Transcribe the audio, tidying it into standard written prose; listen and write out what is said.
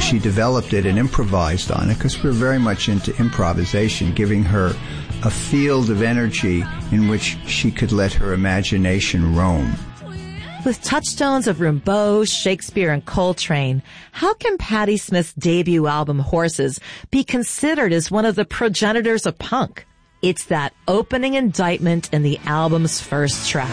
she developed it and improvised on it, because we're very much into improvisation, giving her a field of energy in which she could let her imagination roam. With touchstones of Rimbaud, Shakespeare, and Coltrane, how can Patti Smith's debut album, Horses, be considered as one of the progenitors of punk? It's that opening indictment in the album's first track.